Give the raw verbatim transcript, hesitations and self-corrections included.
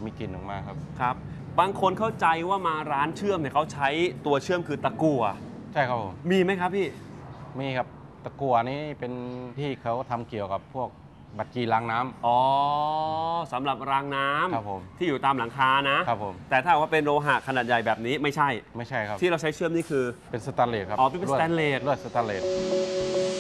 มีกลิ่นออกมาครับครับบางคนเข้าใจว่ามาร้านเชื่อมเนี่ยเขาใช้ตัวเชื่อมคือตะกั่วใช่ครับผมมีไหมครับพี่มีครับตะกั่วนี้เป็นที่เขาทำเกี่ยวกับพวกบัตรจีล้างน้ำอ๋อสำหรับรางน้ำครับผมที่อยู่ตามหลังคานะครับผมแต่ถ้าว่าเป็นโลหะขนาดใหญ่แบบนี้ไม่ใช่ไม่ใช่ครับที่เราใช้เชื่อมนี่คือเป็นสแตนเลสครับอ๋อเป็นสแตนเลสลวดสแตนเลส